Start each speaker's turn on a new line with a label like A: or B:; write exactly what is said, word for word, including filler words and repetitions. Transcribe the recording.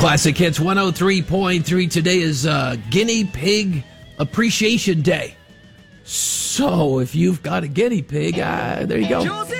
A: Classic Hits one oh three point three. Today is uh, Guinea Pig Appreciation Day. So if you've got a guinea pig, uh, there you go.